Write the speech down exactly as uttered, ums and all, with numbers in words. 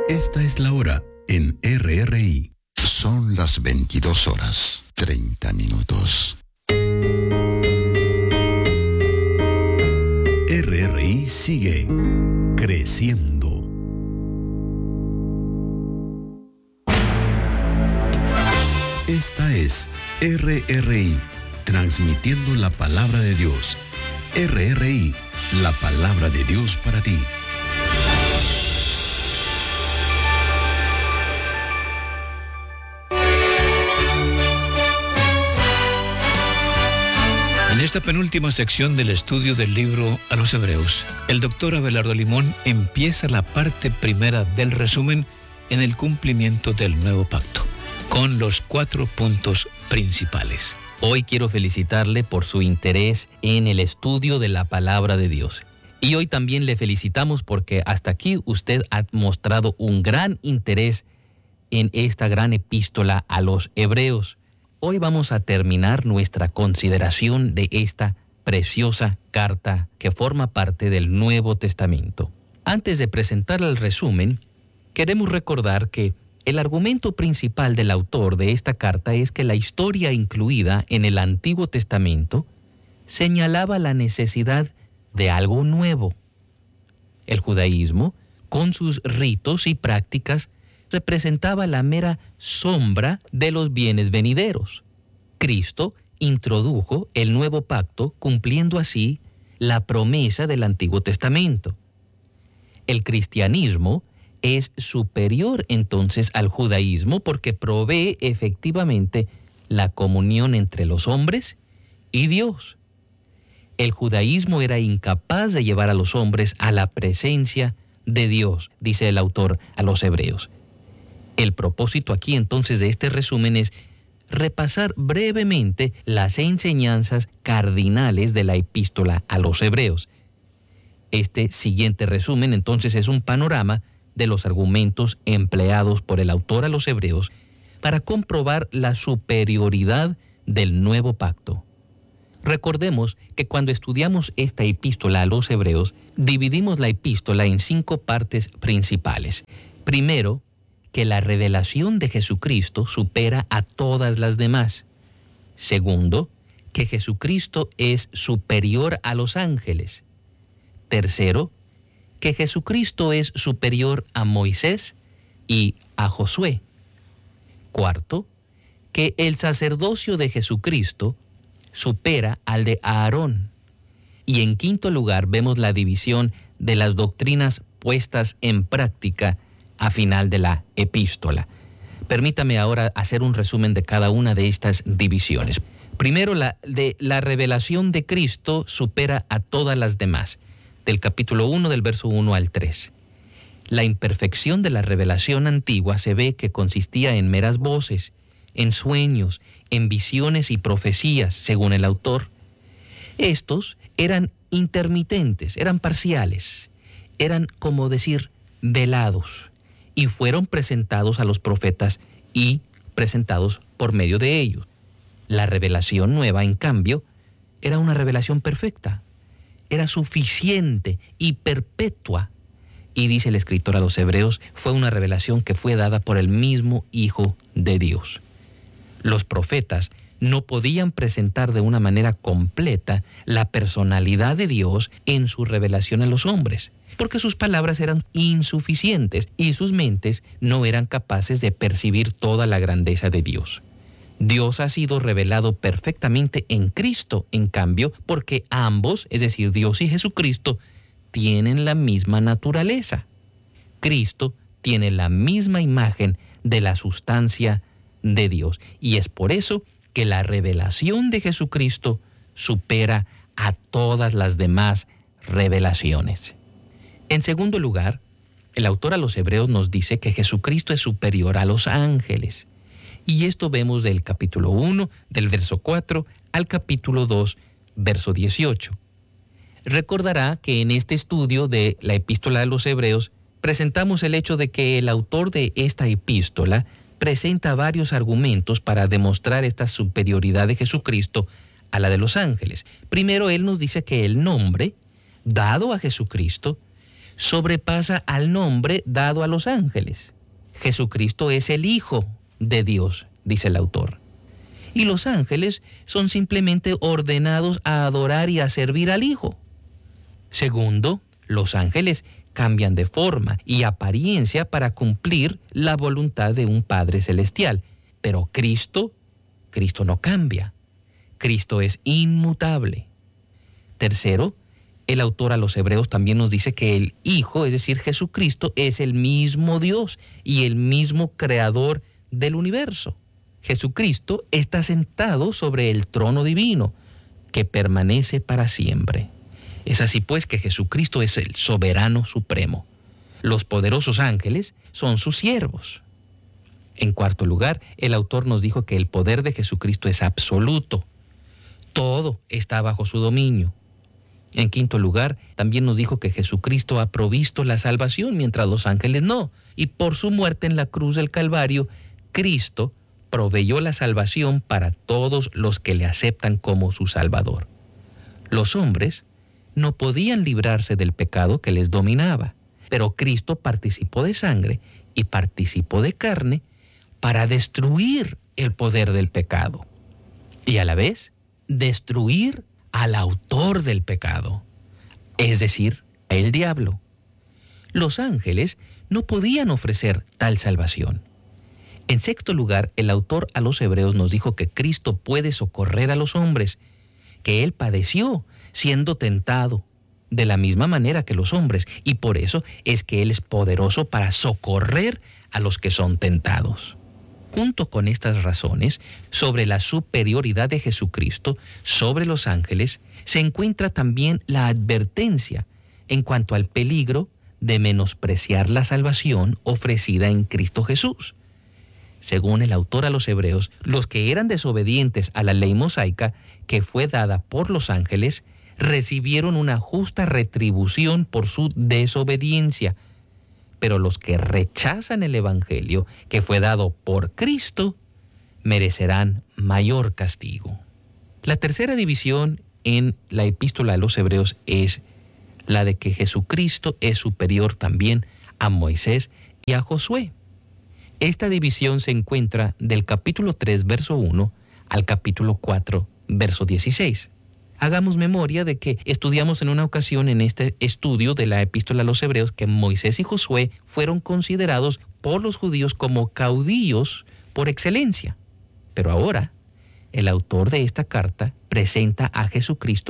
Esta es la hora en R R I. Son las veintidós horas, treinta minutos. R R I sigue creciendo. Esta es R R I, transmitiendo la palabra de Dios. R R I, la palabra de Dios para ti. En esta penúltima sección del estudio del libro a los Hebreos, el doctor Abelardo Limón empieza la parte primera del resumen en el cumplimiento del nuevo pacto, con los cuatro puntos principales. Hoy quiero felicitarle por su interés en el estudio de la palabra de Dios. Y hoy también le felicitamos porque hasta aquí usted ha mostrado un gran interés en esta gran epístola a los Hebreos. Hoy vamos a terminar nuestra consideración de esta preciosa carta que forma parte del Nuevo Testamento. Antes de presentar el resumen, queremos recordar que el argumento principal del autor de esta carta es que la historia incluida en el Antiguo Testamento señalaba la necesidad de algo nuevo. El judaísmo, con sus ritos y prácticas, representaba la mera sombra de los bienes venideros. Cristo introdujo el nuevo pacto, cumpliendo así la promesa del Antiguo Testamento. El cristianismo es superior entonces al judaísmo porque provee efectivamente la comunión entre los hombres y Dios. El judaísmo era incapaz de llevar a los hombres a la presencia de Dios, dice el autor a los Hebreos. El propósito aquí entonces de este resumen es repasar brevemente las enseñanzas cardinales de la epístola a los Hebreos. Este siguiente resumen entonces es un panorama de los argumentos empleados por el autor a los Hebreos para comprobar la superioridad del nuevo pacto. Recordemos que cuando estudiamos esta epístola a los Hebreos, dividimos la epístola en cinco partes principales. Primero, que la revelación de Jesucristo supera a todas las demás. Segundo, que Jesucristo es superior a los ángeles. Tercero, que Jesucristo es superior a Moisés y a Josué. Cuarto, que el sacerdocio de Jesucristo supera al de Aarón. Y en quinto lugar vemos la división de las doctrinas puestas en práctica a final de la epístola. Permítame ahora hacer un resumen de cada una de estas divisiones. Primero, la de la revelación de Cristo supera a todas las demás, del capítulo uno, del verso uno al tres. La imperfección de la revelación antigua se ve que consistía en meras voces, en sueños, en visiones y profecías, según el autor. Estos eran intermitentes, eran parciales, eran, como decir, velados, y fueron presentados a los profetas y presentados por medio de ellos. La revelación nueva, en cambio, era una revelación perfecta, era suficiente y perpetua. Y dice el escritor a los Hebreos, fue una revelación que fue dada por el mismo Hijo de Dios. Los profetas no podían presentar de una manera completa la personalidad de Dios en su revelación a los hombres, porque sus palabras eran insuficientes y sus mentes no eran capaces de percibir toda la grandeza de Dios. Dios ha sido revelado perfectamente en Cristo, en cambio, porque ambos, es decir, Dios y Jesucristo, tienen la misma naturaleza. Cristo tiene la misma imagen de la sustancia de Dios, y es por eso que la revelación de Jesucristo supera a todas las demás revelaciones. En segundo lugar, el autor a los Hebreos nos dice que Jesucristo es superior a los ángeles. Y esto vemos del capítulo uno, del verso cuatro, al capítulo dos, verso dieciocho. Recordará que en este estudio de la epístola de los Hebreos presentamos el hecho de que el autor de esta epístola presenta varios argumentos para demostrar esta superioridad de Jesucristo a la de los ángeles. Primero, él nos dice que el nombre dado a Jesucristo sobrepasa al nombre dado a los ángeles. Jesucristo es el Hijo de Dios, dice el autor. Y los ángeles son simplemente ordenados a adorar y a servir al Hijo. Segundo, los ángeles cambian de forma y apariencia para cumplir la voluntad de un Padre Celestial. Pero Cristo, Cristo no cambia. Cristo es inmutable. Tercero, el autor a los Hebreos también nos dice que el Hijo, es decir, Jesucristo, es el mismo Dios y el mismo creador del universo. Jesucristo está sentado sobre el trono divino que permanece para siempre. Es así pues que Jesucristo es el soberano supremo. Los poderosos ángeles son sus siervos. En cuarto lugar, el autor nos dijo que el poder de Jesucristo es absoluto. Todo está bajo su dominio. En quinto lugar, también nos dijo que Jesucristo ha provisto la salvación, mientras los ángeles no. Y por su muerte en la cruz del Calvario, Cristo proveyó la salvación para todos los que le aceptan como su Salvador. Los hombres no podían librarse del pecado que les dominaba, pero Cristo participó de sangre y participó de carne para destruir el poder del pecado y a la vez destruir al autor del pecado, es decir, el diablo. Los ángeles no podían ofrecer tal salvación. En sexto lugar, el autor a los Hebreos nos dijo que Cristo puede socorrer a los hombres, que Él padeció siendo tentado de la misma manera que los hombres, y por eso es que Él es poderoso para socorrer a los que son tentados. Junto con estas razones sobre la superioridad de Jesucristo sobre los ángeles, se encuentra también la advertencia en cuanto al peligro de menospreciar la salvación ofrecida en Cristo Jesús. Según el autor a los Hebreos, los que eran desobedientes a la ley mosaica que fue dada por los ángeles, recibieron una justa retribución por su desobediencia. Pero los que rechazan el Evangelio que fue dado por Cristo, merecerán mayor castigo. La tercera división en la epístola a los Hebreos es la de que Jesucristo es superior también a Moisés y a Josué. Esta división se encuentra del capítulo tres, verso uno, al capítulo cuatro, verso dieciséis. Hagamos memoria de que estudiamos en una ocasión en este estudio de la epístola a los Hebreos que Moisés y Josué fueron considerados por los judíos como caudillos por excelencia. Pero ahora, el autor de esta carta presenta a Jesucristo